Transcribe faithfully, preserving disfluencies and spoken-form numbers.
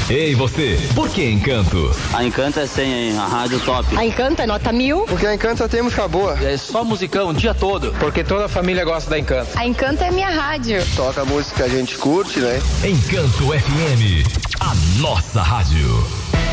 Ei, você, por que Encanto? A Encanto é cem, hein? A rádio top. A Encanto é nota mil. Porque a Encanto só tem música boa. É só musicão o dia todo. Porque toda a família gosta da Encanto. A Encanto é minha rádio. Toca a música que a gente curte, né? Encanto F M, a nossa rádio.